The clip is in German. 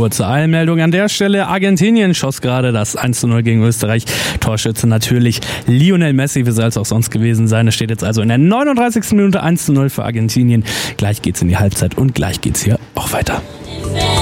kurze Eilmeldung an der Stelle. Argentinien schoss gerade das 1:0 gegen Österreich. Torschütze natürlich Lionel Messi, wie soll es auch sonst gewesen sein. Es steht jetzt also in der 39. Minute 1:0 für Argentinien. Gleich geht's in die Halbzeit und gleich geht's hier auch weiter.